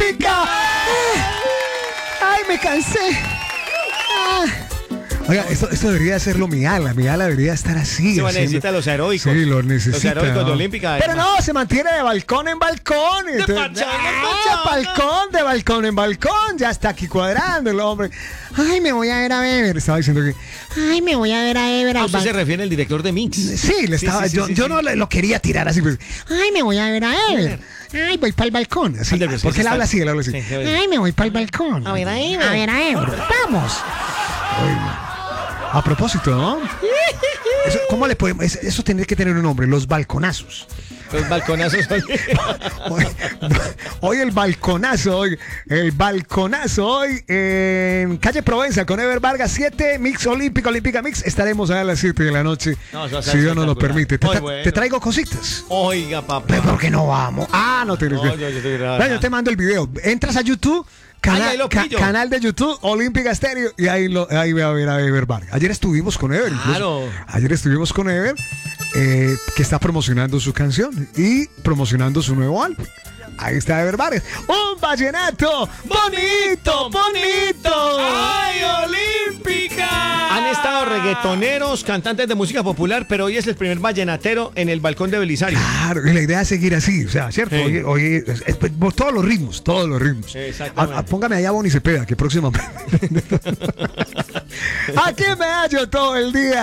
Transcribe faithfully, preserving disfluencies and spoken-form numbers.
olímpica. Ay, me cansé. Ah. Oiga, esto, esto debería hacerlo mi ala. Mi ala debería estar así. Se necesita los aeróbicos. Sí, los necesita. Los aeróbicos de Olímpica. Pero no, se mantiene de balcón en balcón. De Entonces, pachanga en ah, pachanga. balcón, de balcón en balcón. Ya está aquí cuadrando el hombre. Ay, me voy a ver a Ever. Estaba diciendo que. Ay, me voy a ver a Ever. ¿A al usted bal- se refiere al director de Mix? Sí, le estaba. sí, sí, yo sí, yo sí. no le- lo quería tirar así. Pues. Ay, me voy a ver a Ever. Ay, voy para el balcón. Así, Ándale, pues, porque él está- habla así, él habla así. Sí, sí, sí. Ay, me voy para el balcón. A ver a Ever. A ver a Ever. Vamos. A propósito, ¿no? Eso, ¿Cómo le podemos? es- Eso tiene que tener un nombre, los balconazos. Los balconazos. Hoy, hoy el balconazo, hoy, el balconazo hoy en Calle Provenza con Ever Vargas, siete, Mix Olímpica, Olímpica Mix. Estaremos a las siete de la noche, No, eso va a ser si Dios nos lo espectacular. permite. Te, Muy tra- bueno. te traigo cositas. Oiga, papá. Pero ¿por qué no vamos? Ah, no tienes No, que. yo- yo estoy grabando. Bueno, yo te mando el video. Entras a YouTube. Ay, Canal, ahí lo ca- pillo. canal de YouTube, Olímpica Stereo, y ahí, lo, ahí voy a ver a Ever Vargas. Ayer estuvimos con Ever. incluso. Claro. Ayer estuvimos con Ever, eh, que está promocionando su canción y promocionando su nuevo álbum. Ahí está Ever Vargas. ¡Un vallenato bonito, bonito! ¡Ay, Olímpica! Han estado reggaetoneros, cantantes de música popular, pero hoy es el primer vallenatero en el balcón de Belisario. Claro, y la idea es seguir así, o sea, ¿cierto? Sí. Oye, oye, es- es- por todos los ritmos, todos los ritmos. Exactamente. A- a- póngame allá Bonnie Cepeda, que próximamente. Aquí me hallo todo el día.